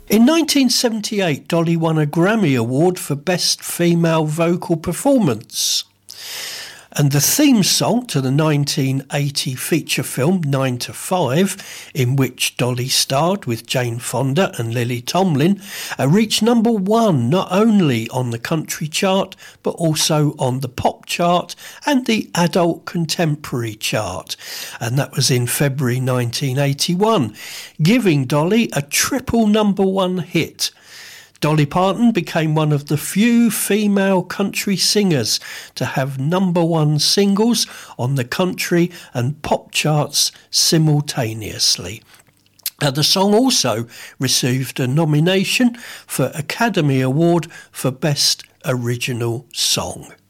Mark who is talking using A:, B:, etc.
A: In 1978, Dolly won a Grammy Award for Best Female Vocal Performance. And the theme song to the 1980 feature film 9 to 5, in which Dolly starred with Jane Fonda and Lily Tomlin, reached number 1 not only on the country chart but also on the pop chart and the adult contemporary chart. And that was in February 1981, giving Dolly a triple number 1 hit. Dolly Parton became one of the few female country singers to have number 1 singles on the country and pop charts simultaneously. The song also received a nomination for Academy Award for Best Original Song.